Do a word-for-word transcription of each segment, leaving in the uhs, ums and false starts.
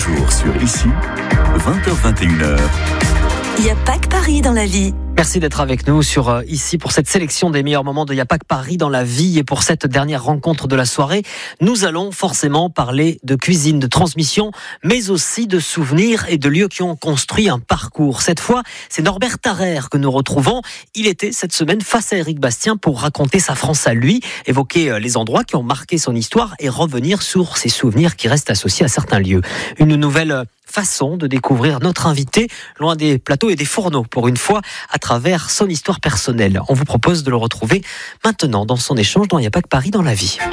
jours sur Ici, vingt heures vingt et une heures. Il n'y a pas que Paris dans la vie. Merci d'être avec nous sur euh, Ici pour cette sélection des meilleurs moments de Il n'y a pas que Paris dans la vie. Et pour cette dernière rencontre de la soirée, nous allons forcément parler de cuisine, de transmission, mais aussi de souvenirs et de lieux qui ont construit un parcours. Cette fois, c'est Norbert Tarrer que nous retrouvons. Il était cette semaine face à Éric Bastien pour raconter sa France à lui, évoquer les endroits qui ont marqué son histoire et revenir sur ses souvenirs qui restent associés à certains lieux. Une nouvelle façon de découvrir notre invité, loin des plateaux et des fourneaux, pour une fois, à travers son histoire personnelle. On vous propose de le retrouver maintenant dans son échange dans Il n'y a pas que Paris dans la vie.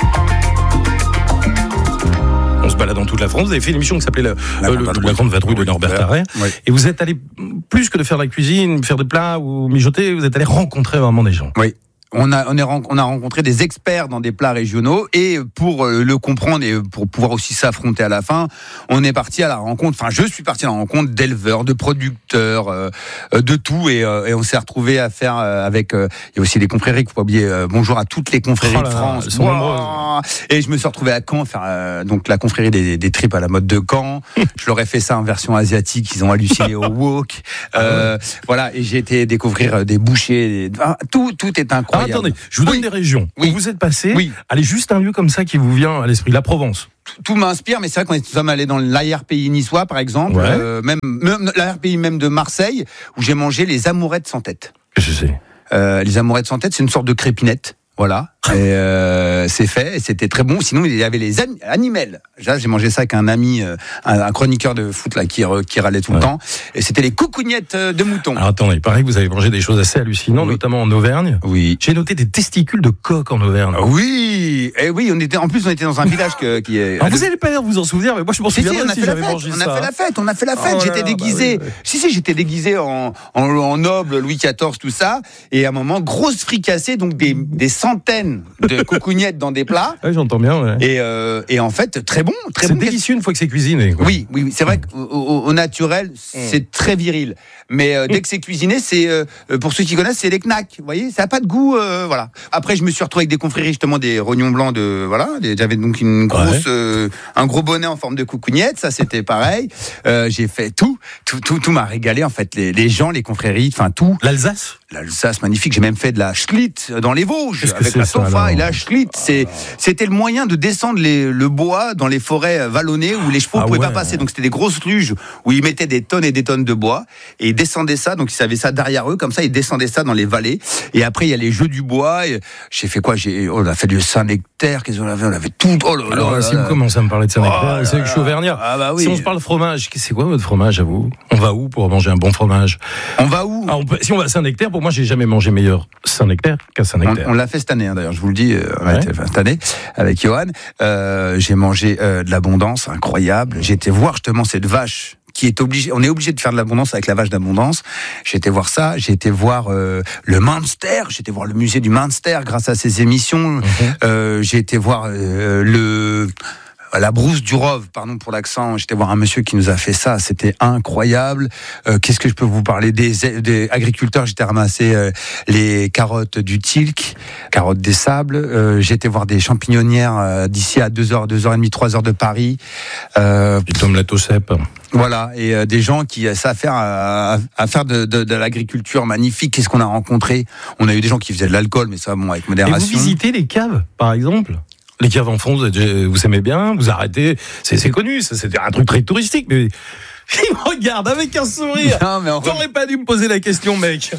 On se balade dans toute la France. Vous avez fait une émission qui s'appelait la, la, le, la Grande Vadrouille de Norbert Tarrer. Oui. Et vous êtes allé, plus que de faire de la cuisine, faire des plats ou mijoter, vous êtes allé rencontrer vraiment des gens. Oui. On a, on, est, on a rencontré des experts dans des plats régionaux et pour le comprendre et pour pouvoir aussi s'affronter à la fin, on est parti à la rencontre, enfin je suis parti à la rencontre d'éleveurs, de producteurs, euh, de tout et, euh, et on s'est retrouvé à faire euh, avec, euh, il y a aussi des confréries, faut pas oublier, euh, bonjour à toutes les confréries oh là, de France. Wow. Et je me suis retrouvé à Caen, faire euh, donc la confrérie des, des tripes à la mode de Caen. Je leur ai fait ça en version asiatique, ils ont halluciné au wok. Euh, ah ouais. Voilà, et j'ai été découvrir des bouchers, des... Ah, tout, tout est incroyable. Ah, attendez, je vous donne oui. des régions oui. où vous êtes passé. Oui. Allez, juste un lieu comme ça qui vous vient à l'esprit, la Provence. Tout, tout m'inspire, mais c'est vrai qu'on est tous allés dans l'arrière-pays niçois, par exemple, ouais. euh, même, même l'arrière-pays même de Marseille, où j'ai mangé les amourettes sans tête. Qu'est-ce que c'est ? euh, Les amourettes sans tête, c'est une sorte de crépinette. Voilà, et euh, c'est fait, et c'était très bon. Sinon, il y avait les an- animels. Là, j'ai mangé ça avec un ami, euh, un, un chroniqueur de foot là, qui, qui râlait tout ouais. le temps. Et c'était les coucougnettes de mouton. Alors attendez, il paraît que vous avez mangé des choses assez hallucinantes, oui. notamment en Auvergne. Oui. J'ai noté des testicules de coq en Auvergne. Oui, et oui, on était. En plus, on était dans un village que, qui est. Alors, vous n'allez pas vous en souvenir, mais moi je m'en souviens. Si, si, si j'avais mangé on ça. On a fait la fête, on a fait la fête. Oh j'étais là, déguisé. Bah oui, oui. Si, si, j'étais déguisé en, en, en noble, Louis quatorze, tout ça. Et à un moment, grosse fricassée, donc des, des centaines de coucougnettes dans des plats. Oui, j'entends bien. Ouais. Et, euh, et en fait, très bon, très c'est bon. C'est délicieux une fois que c'est cuisiné. Quoi. Oui, oui, oui, c'est vrai qu'au au, au naturel, c'est mmh. très viril. Mais euh, dès que c'est cuisiné, c'est euh, pour ceux qui connaissent, c'est les knacks. Vous voyez, ça n'a pas de goût, euh, voilà. Après, je me suis retrouvé avec des confréries justement des rognons blancs de voilà. Des, j'avais donc une grosse, ouais. euh, un gros bonnet en forme de coucougnette. Ça, c'était pareil. Euh, j'ai fait tout, tout, tout, tout m'a régalé en fait. Les, les gens, les confréries, enfin tout. L'Alsace. L'Alsace, magnifique. J'ai même fait de la schlitt dans les Vosges avec la tofa et la schlitt. C'est, c'était le moyen de descendre les, le bois dans les forêts vallonnées où les chevaux ne ah pouvaient ouais. pas passer. Donc c'était des grosses luges où ils mettaient des tonnes et des tonnes de bois et ils descendaient ça. Donc ils avaient ça derrière eux, comme ça ils descendaient ça dans les vallées. Et après il y a les jeux du bois. Et j'ai fait quoi j'ai, On a fait du Saint-Nectaire. Qu'est-ce qu'on avait On avait tout. Oh là là. Alors, là, si là, vous commencez à me parler de Saint-Nectaire, oh, vous savez que je suis auvergnat. Ah bah oui. Si on se parle fromage, c'est quoi votre fromage à vous ? On va où pour manger un bon fromage ? On va où ah, on peut, Si on va à Saint-Nectaire, pour moi j'ai jamais mangé meilleur Saint-Nectaire qu'à Saint-Nectaire. On, on l'a fait cette année hein, d'ailleurs, je vous le dis, euh, ouais. été, cette année avec Johan. Euh, j'ai mangé euh, de l'abondance incroyable. J'ai été voir justement cette vache qui est obligée. On est obligé de faire de l'abondance avec la vache d'abondance. J'ai été voir ça. J'ai été voir euh, le Munster. J'ai été voir le musée du Munster grâce à ces émissions. Mm-hmm. Euh, j'ai été voir euh, le la brousse du Rove, pardon pour l'accent. J'étais voir un monsieur qui nous a fait ça, c'était incroyable. Euh, qu'est-ce que je peux vous parler des, des agriculteurs, j'étais ramassé euh, les carottes du Tilk, carottes des Sables. Euh, j'ai été voir des champignonnières euh, d'ici à deux heures, deux heures et demie, trois heures de Paris. Euh, du tomate au cèpe. Voilà, et euh, des gens qui savent faire à, à faire de, de, de l'agriculture magnifique. Qu'est-ce qu'on a rencontré ? On a eu des gens qui faisaient de l'alcool, mais ça, bon, avec modération. Et vous visitez les caves, par exemple ? Les caves en fond, vous aimez bien, vous arrêtez, c'est, c'est connu, ça, c'est un truc très touristique, mais il me regarde avec un sourire. Non, mais on T'aurais re... pas dû me poser la question, mec.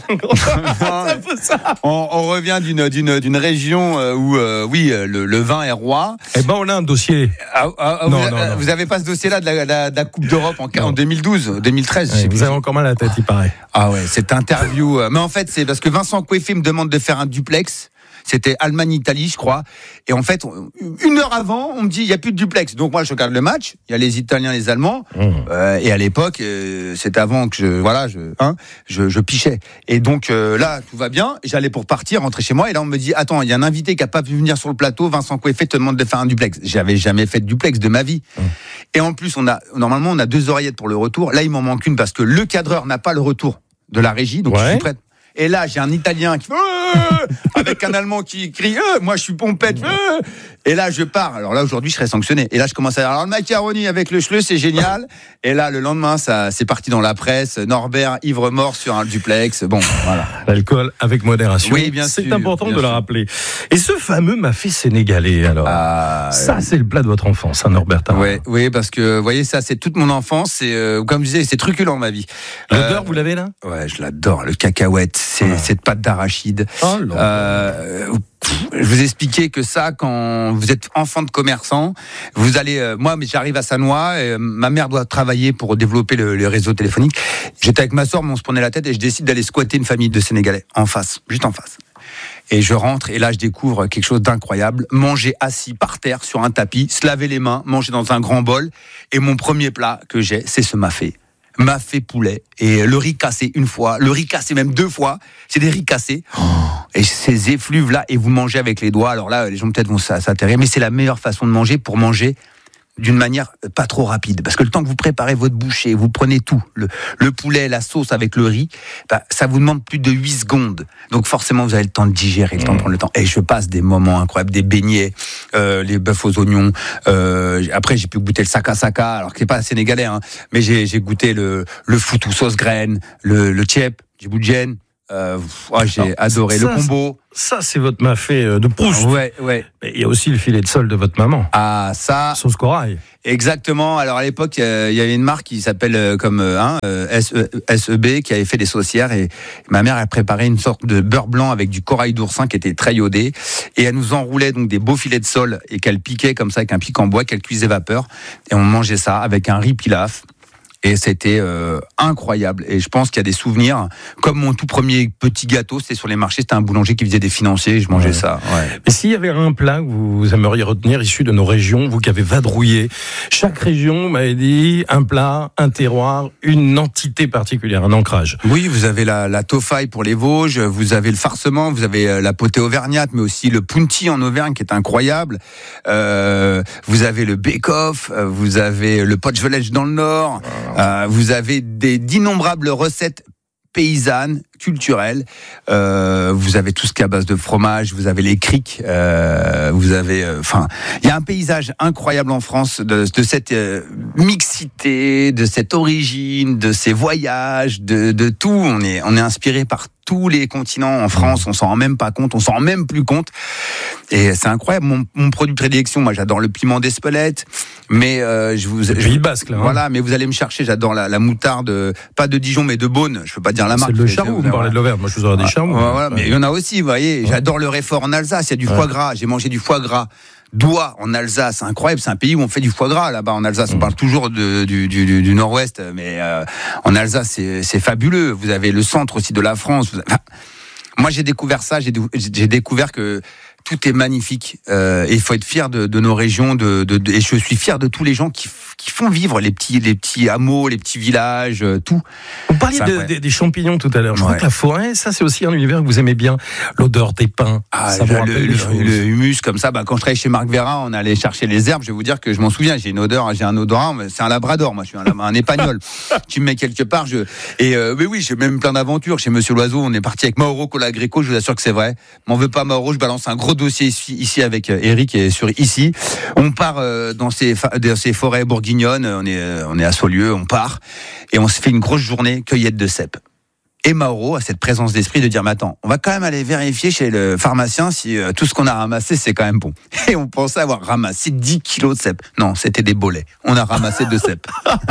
ça faut ça. On, on revient d'une, d'une, d'une région où, euh, oui, le, le vin est roi. Eh ben, on a un dossier. Ah, ah, non, vous, non, non. Vous avez pas ce dossier-là de la, la, de la Coupe d'Europe en, en deux mille douze, deux mille treize. Ouais, vous avez encore mal à la tête, il paraît. Ah ouais, cette interview. Mais en fait, c'est parce que Vincent Coueffé me demande de faire un duplex. C'était Allemagne-Italie, je crois. Et en fait, une heure avant, on me dit, il n'y a plus de duplex. Donc moi, je regarde le match. Il y a les Italiens, les Allemands. Mmh. Euh, et à l'époque, euh, c'était avant que je, voilà, je, hein, je, je pichais. Et donc euh, là, tout va bien. J'allais pour partir, rentrer chez moi. Et là, on me dit, attends, il y a un invité qui n'a pas pu venir sur le plateau. Vincent Coueffé te demande de faire un duplex. J'avais jamais fait de duplex de ma vie. Mmh. Et en plus, on a, normalement, on a deux oreillettes pour le retour. Là, il m'en manque une parce que le cadreur n'a pas le retour de la régie. Donc, ouais. je suis prêt. Et là, j'ai un Italien qui fait euh, avec un Allemand qui crie euh, moi je suis pompette. Euh. Et là, je pars. Alors là, aujourd'hui, je serais sanctionné. Et là, je commence à dire alors le macaroni avec le schleu, c'est génial. Et là, le lendemain, ça c'est parti dans la presse. Norbert ivre mort sur un duplex. Bon, voilà. L'alcool avec modération. Oui, bien c'est sûr. C'est important bien de sûr. le rappeler. Et ce fameux mafé sénégalais, alors. Ah, ça, c'est le plat de votre enfance, hein, Norbert Tarra. Oui, oui, parce que vous voyez, ça, c'est toute mon enfance. C'est euh, comme je disais, c'est truculent ma vie. L'odeur, Euh, vous l'avez là? Ouais, je l'adore. Le cacahuète, c'est Ah. cette pâte d'arachide. Oh là là. Euh, pff, je vous expliquais que ça, quand vous êtes enfant de commerçant, vous allez. Euh, moi, mais j'arrive à Sannois. Et, euh, ma mère doit travailler pour développer le, le réseau téléphonique. J'étais avec ma soeur, mais on se prenait la tête et je décide d'aller squatter une famille de Sénégalais en face, juste en face. Et je rentre et là je découvre quelque chose d'incroyable. Manger assis par terre sur un tapis, se laver les mains, manger dans un grand bol. Et mon premier plat que j'ai, c'est ce mafé. Mafé poulet et le riz cassé une fois, le riz cassé même deux fois. C'est des riz cassés. Oh, et ces effluves là et vous mangez avec les doigts. Alors là les gens peut-être vont s'atterrir, mais c'est la meilleure façon de manger pour manger d'une manière pas trop rapide. Parce que le temps que vous préparez votre bouchée, vous prenez tout, le, le poulet, la sauce avec le riz, bah, ça vous demande plus de huit secondes. Donc forcément, vous avez le temps de digérer, le temps de prendre le temps. Et je passe des moments incroyables, des beignets, euh, les bœufs aux oignons. Euh, après, j'ai pu goûter le saka saka, alors que c'est pas sénégalais, hein, mais j'ai, j'ai goûté le, le foutou sauce graine, le, le tchèp, djiboudjen. Euh, oh, j'ai alors, adoré ça, le combo. Ça, c'est votre mafé de Proust. Ah, ouais, ouais. Mais il y a aussi le filet de sole de votre maman. Ah, ça. Sauce corail. Exactement. Alors à l'époque, il euh, y avait une marque qui s'appelle euh, comme hein, euh, S E B qui avait fait des saucières et ma mère a préparé une sorte de beurre blanc avec du corail d'oursin qui était très iodé et elle nous enroulait donc des beaux filets de sole et qu'elle piquait comme ça avec un pic en bois qu'elle cuisait vapeur et on mangeait ça avec un riz pilaf. Et c'était euh, incroyable. Et je pense qu'il y a des souvenirs. Comme mon tout premier petit gâteau, c'était sur les marchés. C'était un boulanger qui faisait des financiers. Je mangeais ouais. ça. Ouais. Mais s'il y avait un plat que vous aimeriez retenir issu de nos régions, vous qui avez vadrouillé, chaque région m'avait dit un plat, un terroir, une entité particulière, un ancrage. Oui, vous avez la, la tofaille pour les Vosges, vous avez le farcement, vous avez la potée auvergnate, mais aussi le punti en Auvergne qui est incroyable. Euh, vous avez le bake-off, vous avez le potchvelej dans le Nord. Euh, vous avez des, d'innombrables recettes paysannes, culturelles. Euh, vous avez tout ce qui est à base de fromage. Vous avez les criques. Euh, vous avez, enfin, euh, il y a un paysage incroyable en France de, de cette euh, mixité, de cette origine, de ces voyages, de, de tout. On est, on est inspiré par tous les continents en France. On s'en rend même pas compte. On s'en rend même plus compte. Et c'est incroyable. Mon, mon produit de prédilection, moi, j'adore le piment d'Espelette. Mais euh, je vous, le Pays Basque, là. Hein. Voilà, mais vous allez me chercher. J'adore la, la moutarde, pas de Dijon, mais de Beaune. Je peux pas dire la marque. C'est le charroux. Vous parlez de l'Auvergne. Moi, je vous aurais des charroux. Voilà, voilà, mais il y en a aussi. Vous voyez, ouais. J'adore le réfort en Alsace. Il y a du ouais. foie gras. J'ai mangé du foie gras. Doigt en Alsace, c'est incroyable. C'est un pays où on fait du foie gras là-bas en Alsace. On parle toujours de, du, du, du Nord-Ouest, mais euh, en Alsace, c'est, c'est fabuleux. Vous avez le centre aussi de la France. Vous avez... enfin, moi, j'ai découvert ça. J'ai, j'ai découvert que tout est magnifique. Euh, et il faut être fier de, de nos régions. De, de, de, et je suis fier de tous les gens qui, qui font vivre les petits, les petits hameaux, les petits villages, euh, tout. Vous parliez de, des, des champignons tout à l'heure. Je ouais. crois que la forêt, ça, c'est aussi un univers que vous aimez bien. L'odeur des pins. Ah, ça le, le, le, le humus, comme ça. Bah, quand je travaillais chez Marc Vera, on allait chercher les herbes. Je vais vous dire que je m'en souviens. J'ai une odeur, j'ai un odorat. C'est un labrador. Moi, je suis un, un épagnol. Tu me mets quelque part. Je... Et euh, mais oui, j'ai même plein d'aventures. Chez Monsieur Loiseau, on est parti avec Mauro Colagreco. Je vous assure que c'est vrai. M'en veux pas, Mauro. Je balance un gros dossier ici, ici avec Eric et sur ici. On part euh, dans ces dans ces forêts bourguignonnes. On est euh, on est à Saulieu. On part et on se fait une grosse journée cueillette de cèpes. Et Mauro a cette présence d'esprit de dire mais attends, on va quand même aller vérifier chez le pharmacien si euh, tout ce qu'on a ramassé c'est quand même bon. Et on pensait avoir ramassé dix kilos de cèpes. Non, c'était des bolets. On a ramassé deux cèpes.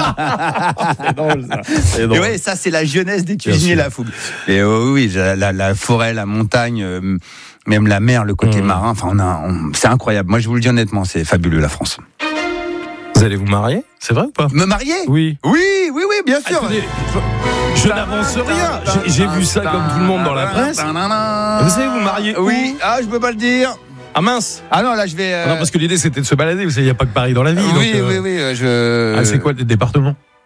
C'est drôle ça. C'est drôle. Et ouais, ça c'est la jeunesse des cuisiniers la fougue. Et oh, oui, la, la, la forêt, la montagne, euh, même la mer, le côté mmh. marin. Enfin, on a, on, c'est incroyable. Moi, je vous le dis honnêtement, c'est fabuleux la France. Vous allez vous marier ? C'est vrai ou pas ? Me marier ? Oui. Oui, oui, oui, bien sûr. Attendez, je, je n'avance rien. J'ai, j'ai vu ça comme tout le monde dans la presse. Vous savez vous marier où ? Oui. Ah, je peux pas le dire. Ah mince. Ah non, là je vais. Euh... Ah non, parce que l'idée c'était de se balader. Vous savez, il n'y a pas que Paris dans la vie. Oui, donc, euh... oui, oui. Je. Ah, c'est quoi le département ?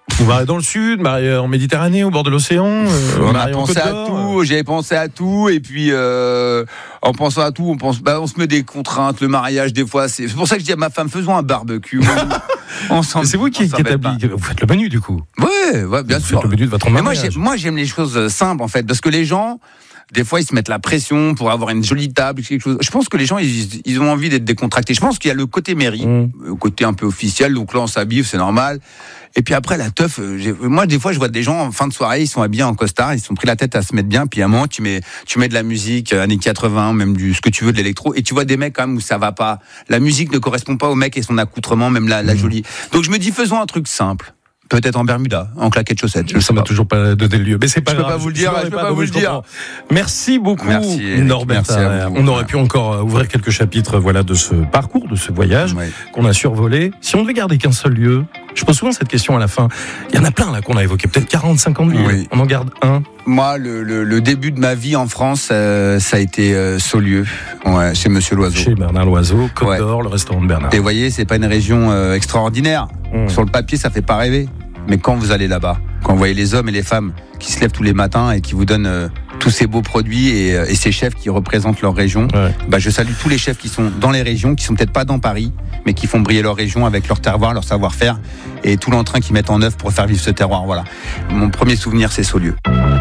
Vous mariez dans le sud, mariez en Méditerranée, au bord de l'océan. Euh, on a pensé à tout. J'avais pensé à tout, et puis euh, en pensant à tout, on pense, bah, on se met des contraintes. Le mariage, des fois, c'est, c'est pour ça que je dis à ma femme, faisons un barbecue. on c'est vous qui, qui établit. Vous faites le menu du coup. Oui, ouais, bien vous sûr. Faites le menu de votre mariage. Mais moi, j'ai, moi, j'aime les choses simples en fait, parce que les gens. Des fois, ils se mettent la pression pour avoir une jolie table, quelque chose. Je pense que les gens, ils, ils ont envie d'être décontractés. Je pense qu'il y a le côté mairie, mmh. le côté un peu officiel. Donc là, on s'habille, c'est normal. Et puis après, la teuf. Moi, des fois, je vois des gens en fin de soirée, ils sont habillés en costard, ils se sont pris la tête à se mettre bien. Puis à un moment, tu mets, tu mets de la musique années quatre-vingts, même du ce que tu veux, de l'électro. Et tu vois des mecs quand même où ça va pas. La musique ne correspond pas au mec et son accoutrement, même la, la mmh. jolie. Donc je me dis, faisons un truc simple. Peut-être en Bermuda, en claquettes chaussettes. Je ça m'a toujours pas donné le lieu, mais c'est pas je grave. Peux pas vous le dire, je peux pas, pas vous le dire. Merci beaucoup, merci, Norbert. Merci à vous. On aurait pu encore ouvrir quelques chapitres, voilà, de ce parcours, de ce voyage ouais. qu'on a survolé. Si on devait garder qu'un seul lieu, je pose souvent cette question à la fin. Il y en a plein là qu'on a évoqué, peut-être quarante, cinquante lieux. Oui. On en garde un. Moi, le, le, le début de ma vie en France, euh, ça a été euh, Saulieu, ouais, chez Monsieur Loiseau. Chez Bernard Loiseau, Côte ouais. d'Or, le restaurant de Bernard. Et vous voyez, c'est pas une région euh, extraordinaire. Mmh. Sur le papier, ça fait pas rêver. Mais quand vous allez là-bas, quand vous voyez les hommes et les femmes qui se lèvent tous les matins et qui vous donnent euh, tous ces beaux produits et, euh, et ces chefs qui représentent leur région, ouais. bah, je salue tous les chefs qui sont dans les régions, qui sont peut-être pas dans Paris, mais qui font briller leur région avec leur terroir, leur savoir-faire et tout l'entrain qu'ils mettent en œuvre pour faire vivre ce terroir. Voilà. Mon premier souvenir, c'est Saulieu.